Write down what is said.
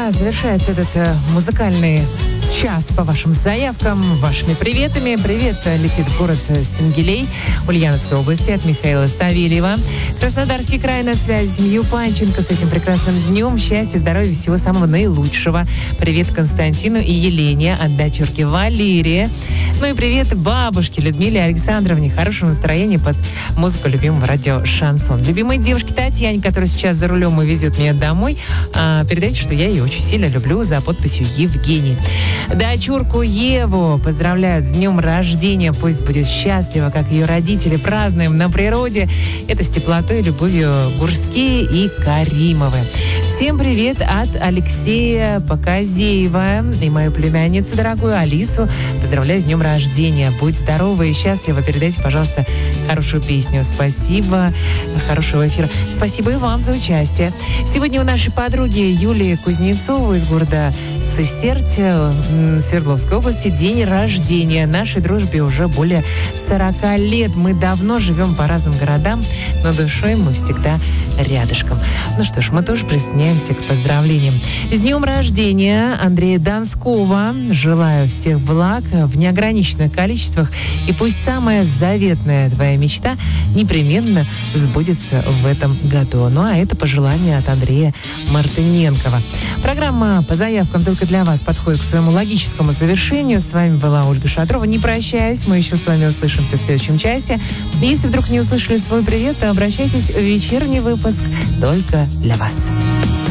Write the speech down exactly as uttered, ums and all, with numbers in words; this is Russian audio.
друзья, завершается этот э, музыкальный час по вашим заявкам, вашими приветами. Привет летит в город Сенгилей Ульяновской области от Михаила Савельева. Краснодарский край на связи с Мью Панченко с этим прекрасным днем. Счастья, здоровья, всего самого наилучшего. Привет Константину и Елене от дочурки Валерии. Ну и привет бабушке Людмиле Александровне. Хорошего настроения под музыку любимого радио «Шансон». Любимой девушке Татьяне, которая сейчас за рулем и везет меня домой, передайте, что я ее очень сильно люблю, за подписью Евгений. Дочурку Еву поздравляют с днем рождения. Пусть будет счастлива, как ее родители. Празднуем на природе. Это с теплотой и любовью Гурские и Каримовы. Всем привет от Алексея Показеева и мою племянницу дорогую Алису. Поздравляю с днем рождения. Будь здорова и счастлива. Передайте, пожалуйста, хорошую песню. Спасибо. Хорошего эфира. Спасибо и вам за участие. Сегодня у нашей подруги Юлии Кузнецовой из города Сысерть, Свердловской области, день рождения. Нашей дружбе уже более сорока лет. Мы давно живем по разным городам, но душой мы всегда рядышком. Ну что ж, мы тоже присоединяемся к поздравлениям. С днем рождения Андрея Донского. Желаю всех благ в неограниченных количествах. И пусть самая заветная твоя мечта непременно сбудется в этом году. Ну а это пожелание от Андрея Мартыненкова. Программа по заявкам только для вас подходит к своему логическому завершению. С вами была Ольга Шатрова. Не прощаюсь, мы еще с вами услышимся в следующем часе. Если вдруг не услышали свой привет, то обращайтесь в вечерний выпуск только для вас.